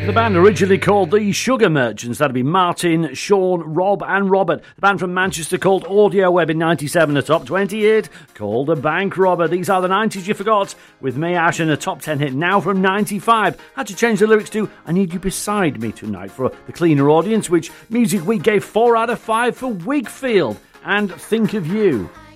The band originally called the Sugar Merchants. That'd be Martin, Sean, Rob and Robert. The band from Manchester called Audio Web in 97, a top 20 hit called A Bank Robber. These are the 90s you forgot with May Ash and a top 10 hit now from 95. Had to change the lyrics to I Need You Beside Me Tonight for the cleaner audience, which Music Week gave 4 out of 5 for Wigfield and Think of You.